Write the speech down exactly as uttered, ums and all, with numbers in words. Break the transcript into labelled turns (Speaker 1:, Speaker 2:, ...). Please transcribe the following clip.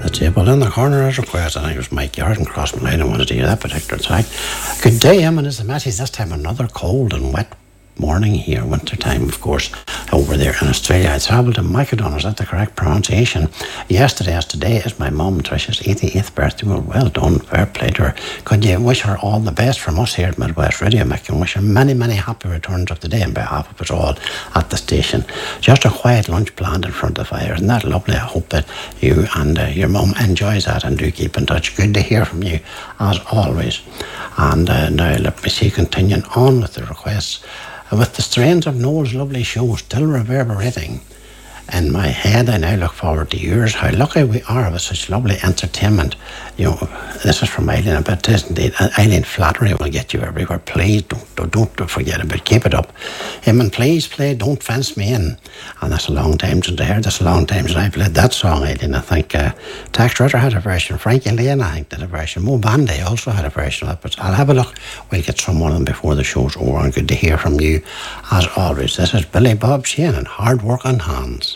Speaker 1: the table in the corner as requested. I think it was Mike Yarden crossed my line. I wanted to hear that particular track. Good day, Eamon, is the Matties. This time another cold and wet morning here, winter time, of course, over there in Australia. I travelled to Macedon. Is that the correct pronunciation? Yesterday, as today, is my mum Tricia's eighty-eighth birthday. Well, well done, fair play to her. Could you wish her all the best from us here at Midwest Radio, Mick, and wish her many, many happy returns of the day on behalf of us all at the station. Just a quiet lunch planned in front of the fire. Isn't that lovely? I hope that you and uh, your mum enjoys that and do keep in touch. Good to hear from you, as always. And uh, now let me see, continuing on with the requests. With the strains of Noel's lovely show still reverberating in my head, I now look forward to yours. How lucky we are with such lovely entertainment. You know, this is from Eileen, but it is indeed. Eileen, flattery will get you everywhere. Please don't, don't, don't forget about it. Keep it up. Eamon, please play Don't Fence Me In. And that's a long time since I heard this, a long time since I played that song, Eileen. I think uh, Tax Ritter had a version. Frankie Lane, I think, did a version. Mo Bandy also had a version of it. But I'll have a look. We'll get some of them before the show's over. And good to hear from you, as always. This is Billy Bob Sheehan and Hard Work on Hands.